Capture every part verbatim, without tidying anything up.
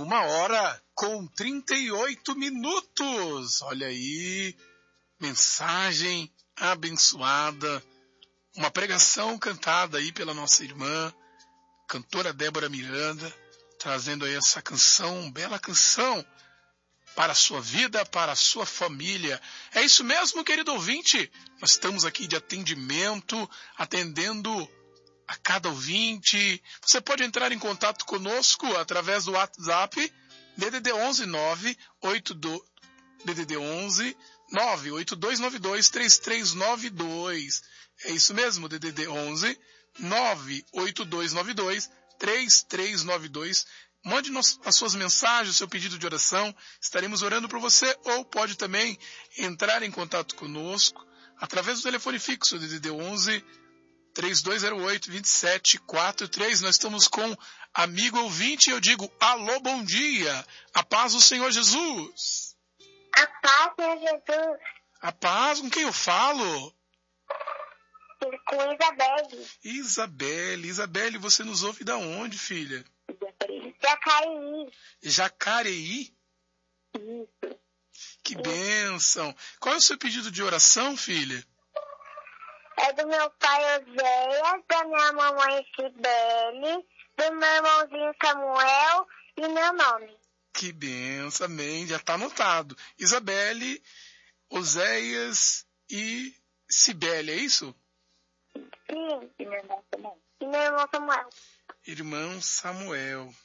uma hora com trinta e oito minutos. Olha aí, mensagem abençoada, uma pregação cantada aí pela nossa irmã, cantora Débora Miranda, trazendo aí essa canção, bela canção, para a sua vida, para a sua família. É isso mesmo, querido ouvinte? Nós estamos aqui de atendimento, atendendo a cada ouvinte. Você pode entrar em contato conosco através do WhatsApp D D D onze nove oito dois D D D onze nove oito dois nove dois três três nove dois. É isso mesmo, D D D onze nove oito dois nove dois três três nove dois. Mande as suas mensagens, o seu pedido de oração. Estaremos orando por você, ou pode também entrar em contato conosco através do telefone fixo D D D onze três dois zero oito dois sete quatro três. Nós estamos com amigo ouvinte, eu digo alô, bom dia. A paz do Senhor Jesus. A paz, Senhor Jesus. A paz, com quem eu falo? Com Isabelle. Isabelle, Isabelle, você nos ouve da onde, filha? Jacareí. Jacareí? Isso. Que bênção. Qual é o seu pedido de oração, filha? É do meu pai Oséias, da minha mamãe Cibele, do meu irmãozinho Samuel e meu nome. Que bênção, amém. Já está anotado. Isabelle, Oséias e Cibele, é isso? Sim. E meu irmão Samuel. E meu irmão Samuel. Irmão Samuel.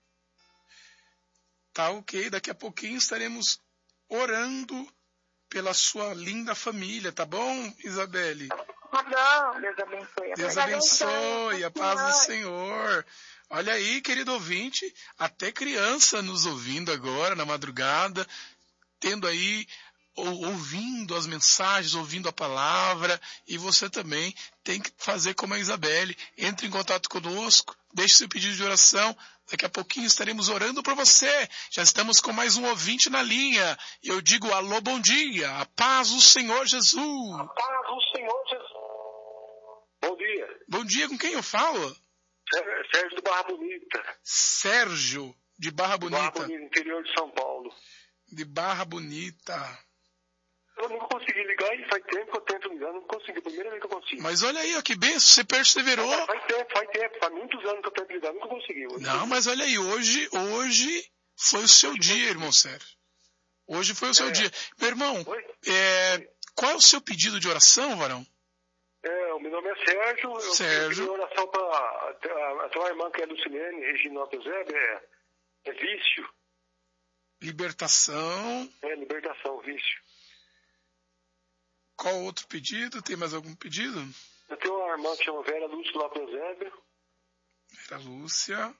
Tá ok, daqui a pouquinho estaremos orando pela sua linda família, tá bom, Isabelle? Tá bom. Deus abençoe. Deus abençoe, a paz do Senhor. Olha aí, querido ouvinte, até criança nos ouvindo agora, na madrugada, tendo aí, ou, ouvindo as mensagens, ouvindo a palavra, e você também tem que fazer como a Isabelle. Entre em contato conosco, deixe seu pedido de oração, daqui a pouquinho estaremos orando por você. Já estamos com mais um ouvinte na linha, e eu digo alô, bom dia, a paz do Senhor Jesus. A paz do Senhor Jesus. Bom dia. Bom dia, com quem eu falo? Sérgio de Barra Bonita. Sérgio de Barra Bonita. Barra Bonita, interior de São Paulo. De Barra Bonita. Eu não consegui ligar e faz tempo que eu tento ligar, não consegui, primeira vez que eu consigo. Mas olha aí, ó, que benção, você perseverou. Ah, faz tempo, faz tempo, faz muitos anos que eu tento ligar, nunca consegui. Não, não mas olha aí, hoje, hoje foi o seu hoje dia, foi... irmão Sérgio. Hoje foi o seu é. dia. Meu irmão, é, qual é o seu pedido de oração, varão? É, o meu nome é Sérgio. Eu Sérgio. Eu pedi oração para a, a tua irmã, que é Lucilene, Regina Eusébio, é, é vício. Libertação. É, libertação, vício. Qual outro pedido? Tem mais algum pedido? Eu tenho uma irmã que chama Vera Lúcia Lopes Eusébio. Vera Lúcia.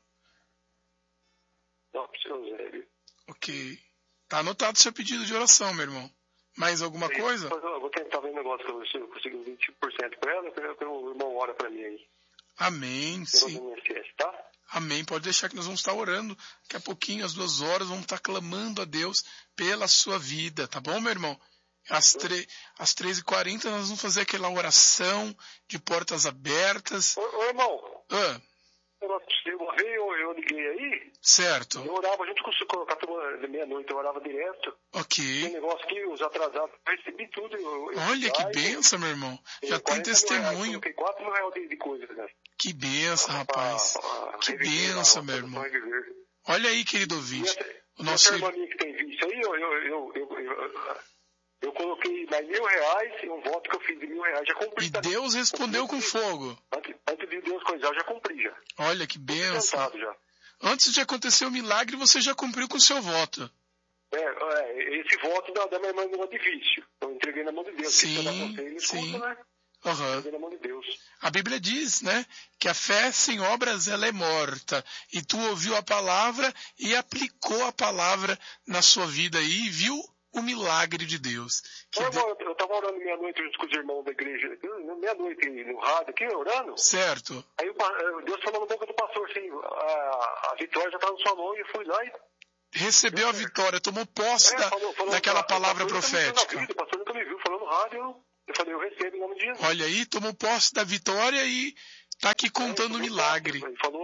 Lopes Eusébio. Ok. Tá anotado o seu pedido de oração, meu irmão. Mais alguma Sim, coisa? Eu vou tentar ver um negócio que eu consigo, consigo vinte por cento para ela, que o irmão ora para mim aí. Amém, sim. Tá? Amém. Pode deixar que nós vamos estar orando. Daqui a pouquinho, às duas horas, vamos estar clamando a Deus pela sua vida. Tá bom, meu irmão? Às, tre- às três e quarenta nós vamos fazer aquela oração de portas abertas. Ô, ô irmão. Ah. Uma vez eu, eu liguei aí. Certo. Eu orava junto com o senhor, meia-noite, eu orava direto. Ok. Tem negócio aqui, os atrasados, eu recebi tudo. Eu, eu Olha que benção, meu irmão. Já tem testemunho. Eu quatro mil reais de, de coisa, né? Que benção, rapaz. Ah, ah, que benção, meu irmão. Olha aí, querido ouvinte. O nosso irmão que tem visto aí, eu, eu, eu, eu, eu, eu coloquei mais mil reais e um voto que eu fiz de mil reais. Já cumpri. E Deus respondeu com fogo. Antes, antes de Deus coisar, eu já cumpri já. Olha que benção. Já. Antes de acontecer o milagre, você já cumpriu com o seu voto. É, é esse voto da, da minha irmã não é de vício. Eu entreguei na mão de Deus. Sim, ele sim. Escuta, né? Uhum. Entreguei na mão de Deus. A Bíblia diz, né, que a fé sem obras ela é morta. E tu ouviu a palavra e aplicou a palavra na sua vida aí e viu o milagre de Deus. Que Ô, irmão, de... eu estava orando meia-noite junto com os irmãos da igreja, meia-noite no rádio aqui, orando. Certo. Aí Deus falou na boca do pastor assim, a, a vitória já está na sua mão, e eu fui lá e... Recebeu a vitória, tomou posse é, da, falou, falou, daquela palavra profética. O pastor nunca me viu falando no rádio, eu falei, eu recebo em nome de Jesus. Olha aí, tomou posse da vitória e está aqui contando o é, milagre. Ele falou,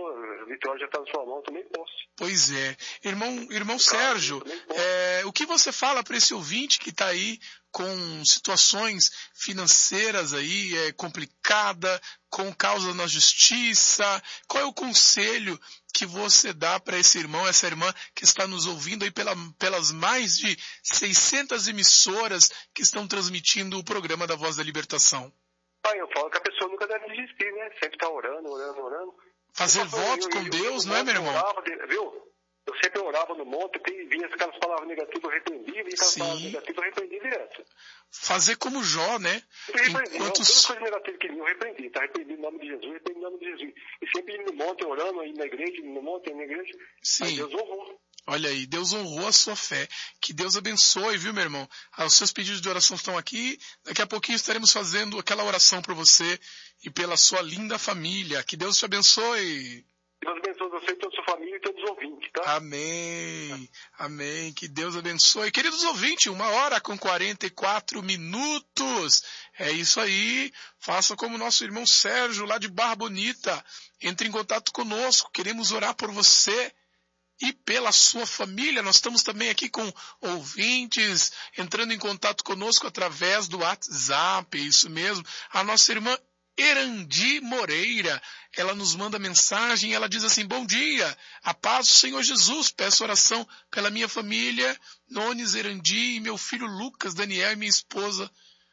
vitória já está na sua mão, eu também posso. Pois é. Irmão, irmão Claro, Sérgio, eu também posso. é, o que você fala para esse ouvinte que está aí com situações financeiras aí, é, complicada, com causa na justiça? Qual é o conselho que você dá para esse irmão, essa irmã que está nos ouvindo aí pela, pelas mais de seiscentas emissoras que estão transmitindo o programa da Voz da Libertação? Ah, eu falo que a pessoa nunca deve desistir, né? Sempre tá orando, orando, orando. Fazer Eu, voto eu, com eu, Deus, eu, não é, meu eu irmão? orava, viu? Eu sempre orava no monte, e vinha aquelas palavras negativas, eu repreendia, vinha aquelas Sim. palavras negativas, eu repreendia direto. Fazer como Jó, né? Eu repreendi, Enquanto... não, todas as coisas negativas que vinham, eu repreendi, tá? Repreendi no nome de Jesus, repreendi no nome de Jesus. E sempre indo no monte, orando, indo na igreja, indo no monte, indo na igreja. Sim. Aí Deus honrou. Olha aí, Deus honrou a sua fé. Que Deus abençoe, viu, meu irmão? Ah, os seus pedidos de oração estão aqui. Daqui a pouquinho estaremos fazendo aquela oração por você e pela sua linda família. Que Deus te abençoe. Deus abençoe você e toda a sua família e todos os ouvintes, tá? Amém. Amém. Que Deus abençoe. Queridos ouvintes, uma hora com quarenta e quatro minutos. É isso aí. Faça como nosso irmão Sérgio, lá de Barra Bonita. Entre em contato conosco. Queremos orar por você e pela sua família. Nós estamos também aqui com ouvintes entrando em contato conosco através do WhatsApp, isso mesmo. A nossa irmã Erandi Moreira, ela nos manda mensagem, ela diz assim: bom dia, a paz do Senhor Jesus, peço oração pela minha família, Nones Erandi, e meu filho Lucas Daniel e minha esposa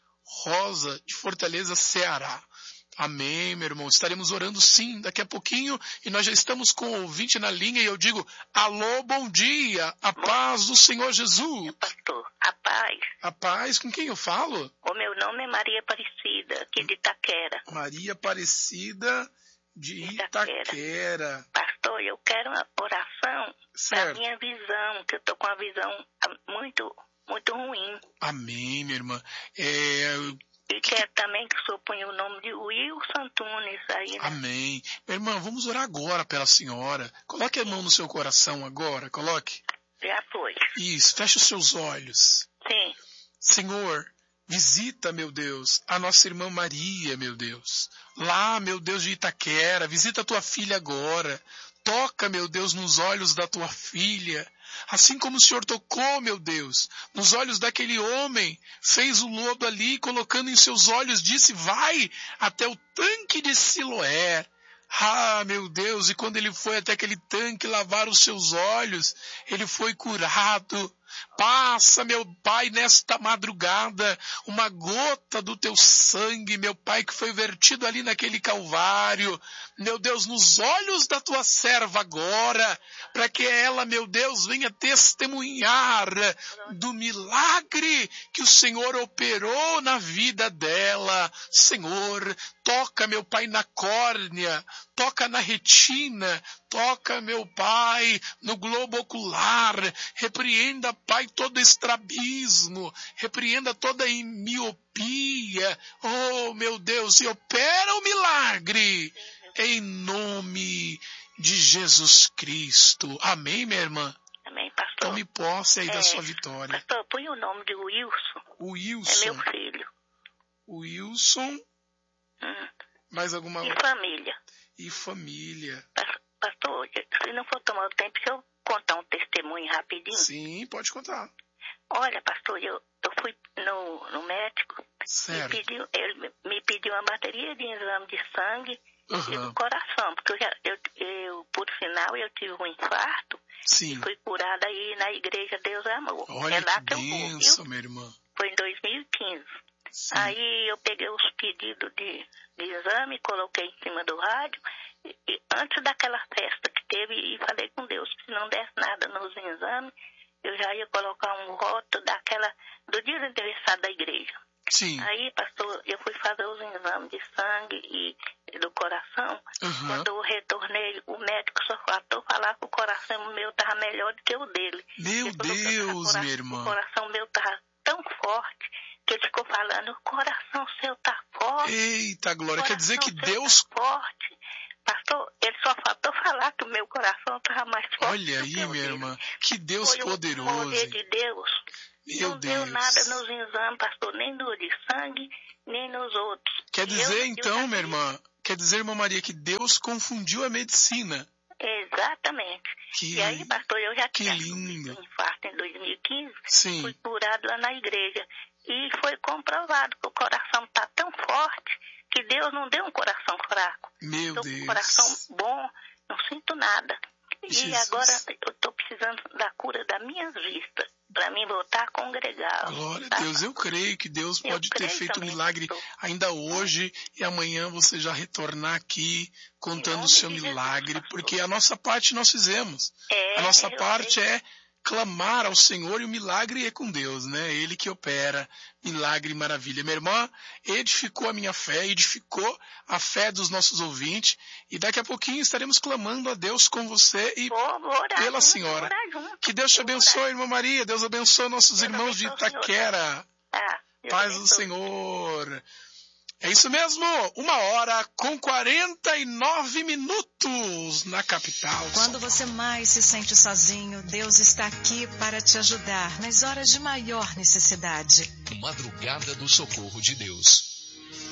Rosa, de Fortaleza, Ceará. Amém, meu irmão. Estaremos orando sim daqui a pouquinho e nós já estamos com o ouvinte na linha e eu digo, alô, bom dia, a paz do Senhor Jesus. Pastor, a paz. A paz, com quem eu falo? O meu nome é Maria Aparecida, aqui de Itaquera. Maria Aparecida de Itaquera. Itaquera. Pastor, eu quero uma oração certo. Para minha visão, que eu estou com uma visão muito, muito ruim. Amém, minha irmã. É... E quero também que o senhor ponha o nome de Wilson Antunes aí, né? Amém. Minha irmã, vamos orar agora pela senhora. Coloque a mão no seu coração agora, coloque. Já foi. Isso, feche os seus olhos. Sim. Senhor, visita, meu Deus, a nossa irmã Maria, meu Deus. Lá, meu Deus de Itaquera, visita a tua filha agora. Toca, meu Deus, nos olhos da tua filha. Assim como o Senhor tocou, meu Deus, nos olhos daquele homem, fez o lodo ali, colocando em seus olhos, disse, vai até o tanque de Siloé. Ah, meu Deus, e quando ele foi até aquele tanque lavar os seus olhos, ele foi curado. Passa, meu Pai, nesta madrugada, uma gota do teu sangue, meu Pai, que foi vertido ali naquele calvário. Meu Deus, nos olhos da tua serva agora, para que ela, meu Deus, venha testemunhar do milagre que o Senhor operou na vida dela. Senhor, toca, meu Pai, na córnea, toca na retina, toca, meu Pai, no globo ocular, repreenda, Pai, todo estrabismo, repreenda toda miopia, oh, meu Deus, e opera o milagre, em nome de Jesus Cristo. Amém, minha irmã? Amém, pastor. Tome posse aí é, da sua vitória. Pastor, põe o nome de Wilson. O Wilson. É meu filho. O Wilson. Hum. Mais alguma... E família. E família. Pastor, se não for tomar o tempo, se eu contar um testemunho rapidinho? Sim, pode contar. Olha, pastor, eu, eu fui no, no médico. Certo. Me pediu, ele me pediu uma bateria de exame de sangue uhum. e do coração, porque eu, já, eu, eu, por sinal, eu tive um infarto. Sim. E fui curada aí na igreja Deus Amor. Olha é lá que que eu benção, vou, minha irmã. Foi em dois mil e quinze. Sim. Aí eu peguei os pedidos de, de exame, coloquei em cima do rádio, e, e antes daquela festa que teve, e falei com Deus, se não desse nada nos exames, eu já ia colocar um voto daquela, do dia do aniversário da igreja. Sim. Aí, pastor, eu fui fazer os exames de sangue e, e do coração. Uhum. Quando eu retornei, o médico só faltou falar que o coração meu estava melhor do que o dele. Meu Deus, cora- minha irmã. O coração meu estava tão forte que ele ficou falando, o coração seu está forte. Eita, Glória, quer dizer que Deus... Tá forte. Pastor, ele só faltou falar que o meu coração estava mais forte. Olha aí, minha dele. irmã, que Deus Foi poderoso. O poder de Deus. Meu não Deus. deu nada nos exames, pastor, nem no de sangue, nem nos outros. Quer dizer, eu, então, eu minha irmã, quer dizer, irmã Maria, que Deus confundiu a medicina. Exatamente. Que, e aí, pastor, eu já que tinha lindo. um infarto em dois mil e quinze, Sim. fui curado lá na igreja. E foi comprovado que o coração está tão forte que Deus não deu um coração fraco. Meu Deu Deus. um coração bom, não sinto nada. Jesus. E agora eu estou precisando da cura das minhas vistas, para mim voltar a congregar. Glória a Deus, eu creio que Deus Eu pode ter creio feito um também, milagre pastor. ainda hoje e amanhã você já retornar aqui contando Em o seu nome de Jesus, milagre, pastor. porque a nossa parte nós fizemos. É, A nossa eu parte sei. é clamar ao Senhor e o milagre é com Deus, né? Ele que opera milagre e maravilha. Minha irmã edificou a minha fé, edificou a fé dos nossos ouvintes e daqui a pouquinho estaremos clamando a Deus com você e Vou, vou orar pela junto, senhora. vou orar junto. Que Deus te Vou abençoe, orar. irmã Maria. Deus abençoe nossos Deus irmãos de abençoe o senhor. Itaquera. Ah, Deus Paz do abençoe. Senhor. É isso mesmo, uma hora com quarenta e nove minutos na capital. Quando você mais se sente sozinho, Deus está aqui para te ajudar nas horas de maior necessidade. Madrugada do Socorro de Deus.